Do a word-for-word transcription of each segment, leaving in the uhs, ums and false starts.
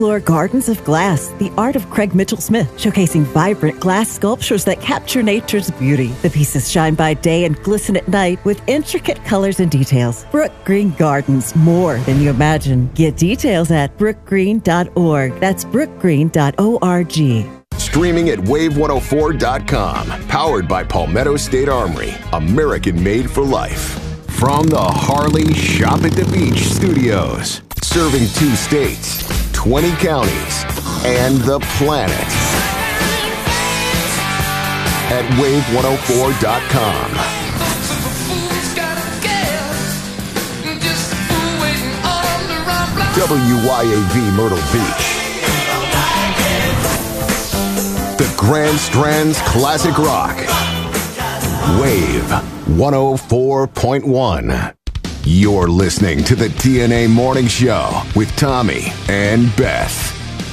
Explore Gardens of Glass, the art of Craig Mitchell-Smith, showcasing vibrant glass sculptures that capture nature's beauty. The pieces shine by day and glisten at night with intricate colors and details. Brook Green Gardens, more than you imagine. Get details at brook green dot org. That's brook green dot org. Streaming at wave one oh four dot com. Powered by Palmetto State Armory. American made for life. From the Harley Shop at the Beach studios. Serving two states, twenty counties, and the planet. At wave one oh four dot com. W Y A V Myrtle Beach. The Grand Strands Classic Rock. Wave one oh four point one. You're listening to the T N A Morning Show with Tommy and Beth.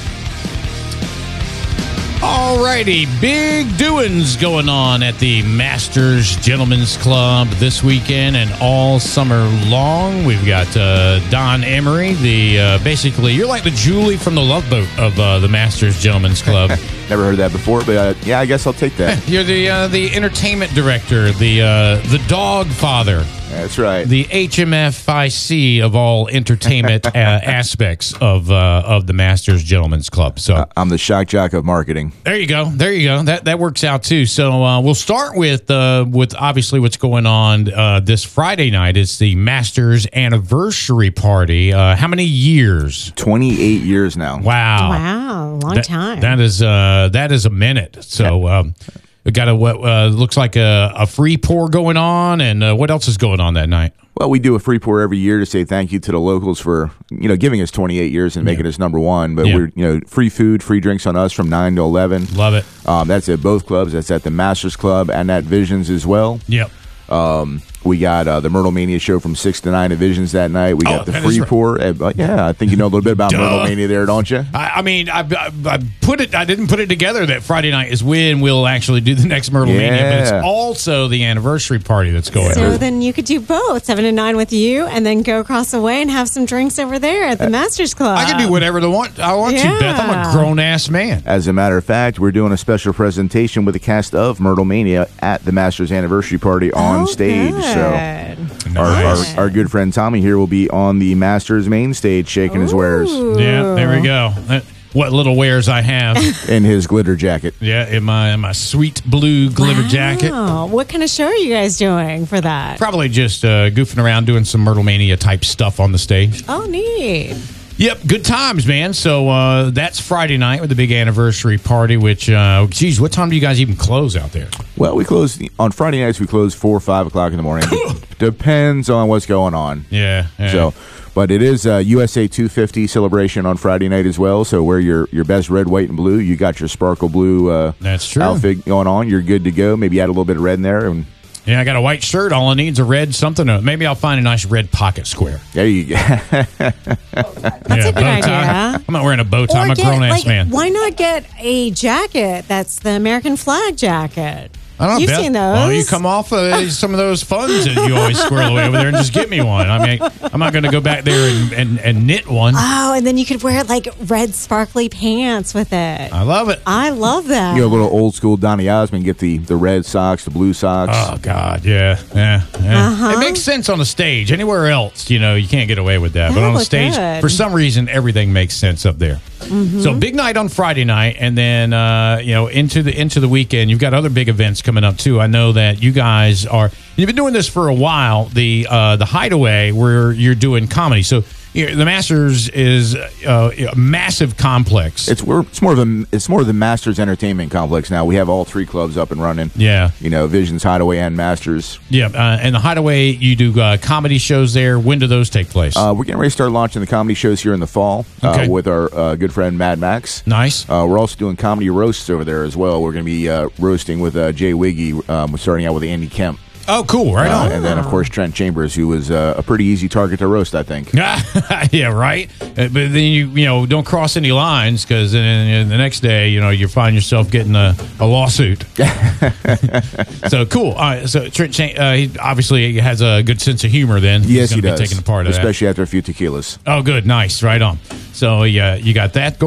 Alrighty, big doings going on at the Masters Gentlemen's Club this weekend and all summer long. We've got uh, Don Emery, the uh, basically, you're like the Julie from the Love Boat of uh, the Masters Gentlemen's Club. Never heard that before, but uh, yeah, I guess I'll take that. You're the uh, the entertainment director, the uh, the dog father. That's right. The H M F I C of all entertainment uh, aspects of uh, of the Masters Gentlemen's Club. So uh, I'm the shock jock of marketing. There you go. There you go. That that works out too. So uh, we'll start with uh, with obviously what's going on uh, this Friday night. It's the Masters anniversary party. Uh, how many years? twenty-eight years now. Wow. Wow. Long that, time. That is uh, that is a minute. So. Um, We got a what uh, looks like a, a free pour going on, and uh, what else is going on that night? Well, we do a free pour every year to say thank you to the locals for you know giving us twenty-eight years and making yeah. us number one. But yeah. we're you know free food, free drinks on us from nine to eleven. Love it. Um, that's at both clubs. That's at the Masters Club and at Visions as well. Yep. Um, we got uh, the Myrtle Mania show from six to nine at Visions that night. We got oh, the free right. pour. At, uh, yeah, I think you know a little bit about Duh. Myrtle Mania there, don't you? I, I mean, I, I, I put it. I didn't put it together that Friday night is when we'll actually do the next Myrtle Yeah. Mania, but it's also the anniversary party that's going So on. then you could do both, seven and nine with you, and then go across the way and have some drinks over there at the uh, Masters Club. I can do whatever the want, I want Yeah. to, Beth. I'm a grown-ass man. As a matter of fact, we're doing a special presentation with the cast of Myrtle Mania at the Masters anniversary party on Oh, stage. good. So our, Nice. our, our good friend Tommy here will be on the Masters main stage shaking his wares Yeah, there we go. Uh, What little wares I have. in his glitter jacket. Yeah, in my in my sweet blue glitter jacket. Oh, what kind of show are you guys doing for that? Probably just uh, goofing around doing some Myrtle Mania type stuff on the stage. Oh, neat. Yep, good times, man. So uh, that's Friday night with the big anniversary party, which, uh, geez, what time do you guys even close out there? Well, we close on Friday nights. We close four or five o'clock in the morning. Depends on what's going on. Yeah. yeah. So, but it is a U S A two fifty celebration on Friday night as well. So wear your, your best red, white, and blue. You got your sparkle blue uh, That's true. outfit going on. You're good to go. Maybe add a little bit of red in there. And Yeah, I got a white shirt. All I need is a red something. Uh, maybe I'll find a nice red pocket square. there you go. That's a good idea. I'm not wearing a bow tie. Or I'm a get, grown-ass like, man. Why not get a jacket that's the American flag jacket? I don't know, You've Beth. seen those. Well, you come off uh, some of those funds that you always squirrel away over there and just get me one. I mean, I'm not going to go back there and, and, and knit one. Oh, and then you could wear like red sparkly pants with it. I love it. I love that. You know, a little old school Donny Osmond. Get the, the red socks, the blue socks. Oh, God, yeah. yeah, yeah. Uh-huh. It makes sense on the stage. Anywhere else, you know, you can't get away with that. That but on the look stage, good. for some reason, everything makes sense up there. Mm-hmm. So big night on Friday night, and then uh, you know into the into the weekend. You've got other big events coming up too. I know that you guys are. You've been doing this for a while. The uh, the Hideaway, where you're doing comedy. So you know, the Masters is uh, a massive complex. It's we're, it's more of a it's more of the Masters Entertainment Complex now. We have all three clubs up and running. Yeah, you know, Visions, Hideaway, and Masters. Yeah, uh, and the Hideaway, you do uh, comedy shows there. When do those take place? Uh, we're getting ready to start launching the comedy shows here in the fall Okay. uh, with our uh, good friend Mad Max. Nice. Uh, we're also doing comedy roasts over there as well. We're going to be uh, roasting with uh, Jay Wiggy, um, starting out with Andy Kemp. Oh, cool. Right Uh, on. and then, of course, Trent Chambers, who was uh, a pretty easy target to roast, I think. Yeah, right. Uh, But then you you know don't cross any lines, because then the next day you know you find yourself getting a, a lawsuit. So cool. All right, so Trent, Cha- uh, he obviously has a good sense of humor. Then Yes, He's he gonna does. be taking a part of that. Especially after a few tequilas. Oh, good, nice, right on. So yeah, you got that going.